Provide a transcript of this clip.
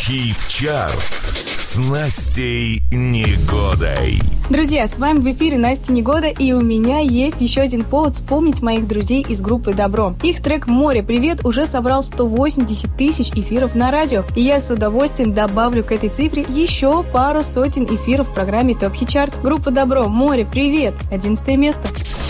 Хит-чарт с Настей Негодой. Друзья, с вами в эфире Настя Негода, и у меня есть еще один повод вспомнить моих друзей из группы «Добро». Их трек «Море, привет» уже собрал 180 тысяч эфиров на радио, и я с удовольствием добавлю к этой цифре еще пару сотен эфиров в программе ТОП Хит Чарт. Группа «Добро», «Море, привет», 11 место.